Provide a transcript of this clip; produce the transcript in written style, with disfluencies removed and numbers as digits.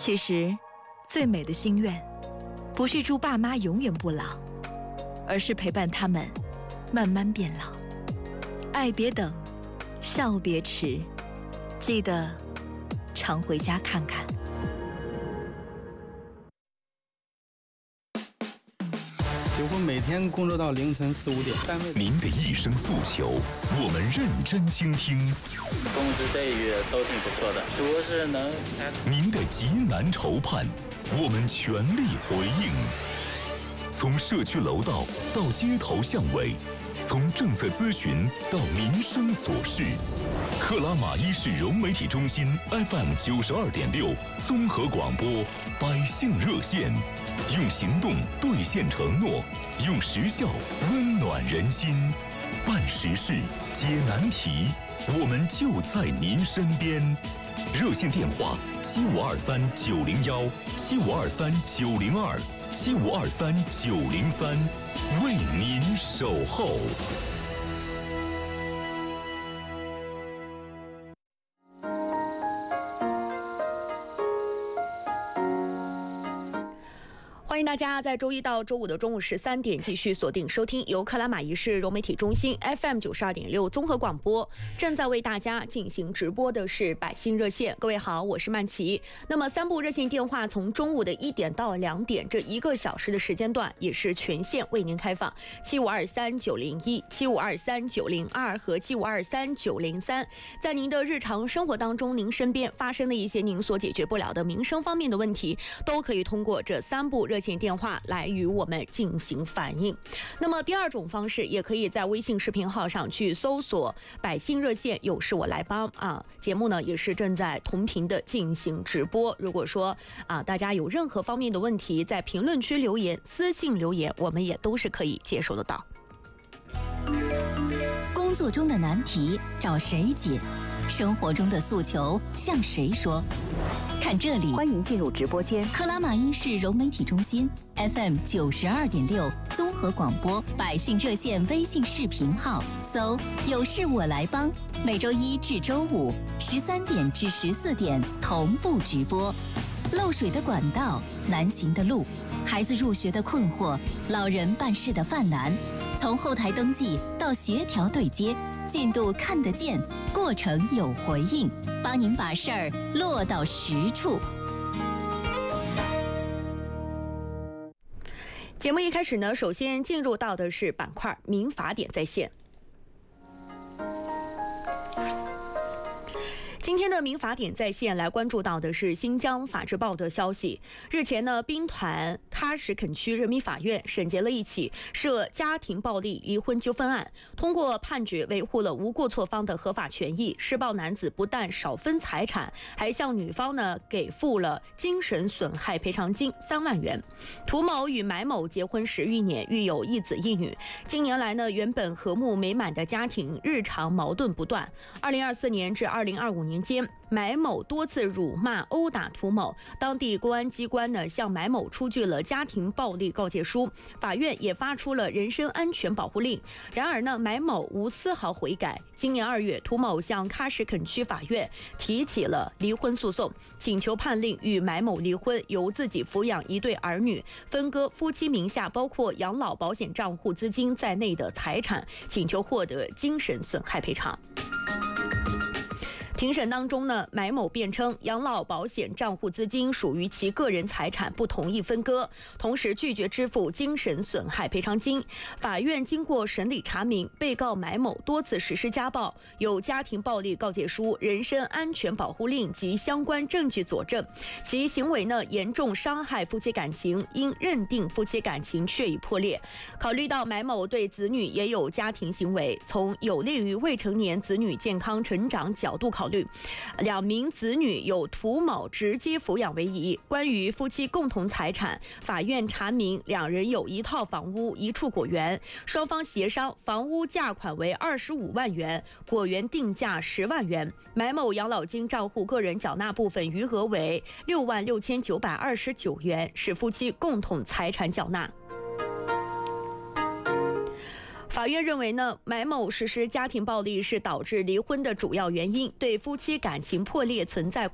其实，最美的心愿，不是祝爸妈永远不老，而是陪伴他们慢慢变老。爱别等，笑别迟，记得常回家看看。 几乎每天工作到凌晨4、5点。 您的一声诉求，我们认真倾听。 工资待遇都挺不错的，主要是能。 您的急难愁盼，我们全力回应。从社区楼道到街头巷尾，从政策咨询到民生琐事，克拉玛依市融媒体中心 FM 92.6综合广播百姓热线，用行动兑现承诺，用实效温暖人心，办实事解难题，我们就在您身边。热线电话7523-901、7523-902、7523-903，为您守候。 欢迎大家在周一到周五的中午13点继续锁定收听由克拉玛依市融媒体中心 FM 92.6综合广播正在为大家进行直播的是百姓热线。各位好，我是曼琪。那么3部热线电话从中午的1点到2点这1个小时的时间段也是全线为您开放，7523-901、7523-902和7523-903。在您的日常生活当中，您身边发生的一些您所解决不了的民生方面的问题，都可以通过这3部热线电话来与我们进行反映。那么第二种方式，也可以在微信视频号上去搜索百姓热线有事我来帮啊，节目呢也是正在同频的进行直播。如果说大家有任何方面的问题，在评论区留言、私信留言，我们也都是可以接收得到。 工作中的难题找谁解？生活中的诉求向谁说？看这里， 欢迎进入直播间。 克拉玛依市融媒体中心 FM 92.6综合广播百姓热线微信视频号，搜有事我来帮，每周1至周513点至14点同步直播。漏水的管道，难行的路，孩子入学的困惑，老人办事的犯难，从后台登记到协调对接，进度看得见，过程有回应，帮您把事儿落到实处。 节目一开始呢，首先进入到的是板块民法典在线。今天的民法典在线来关注到的是新疆法制报的消息。日前呢，兵团喀什垦区人民法院审结了一起涉家庭暴力离婚纠纷案，通过判决维护了无过错方的合法权益。施暴男子不但少分财产，还向女方呢给付了精神损害赔偿金3万元。涂某与买某结婚10余年，育有1子1女。近年来呢，原本和睦美满的家庭日常矛盾不断。2024年至2025年间，买某多次辱骂殴打涂某，当地公安机关呢向买某出具了家庭暴力告诫书，法院也发出了人身安全保护令。然而呢，买某无丝毫悔改。今年2月，涂某向喀什垦区法院提起了离婚诉讼，请求判令与买某离婚，由自己抚养1对儿女，分割夫妻名下包括养老保险账户资金在内的财产，请求获得精神损害赔偿。庭审当中呢，买某辩称养老保险账户资金属于其个人财产，不同意分割，同时拒绝支付精神损害赔偿金。法院经过审理查明，被告买某多次实施家暴，有家庭暴力告诫书、人身安全保护令及相关证据佐证，其行为呢严重伤害夫妻感情，应认定夫妻感情确已破裂。考虑到买某对子女也有家庭行为，从有利于未成年子女健康成长角度考虑，2名子女由涂某直接抚养为宜。关于夫妻共同财产，法院查明2人有1套房屋、1处果园，双方协商，房屋价款为25万元，果园定价10万元。买某养老金账户个人缴纳部分余额为66929元，是夫妻共同财产缴纳。法院认为呢，买某实施家庭暴力是导致离婚的主要原因，对夫妻感情破裂存在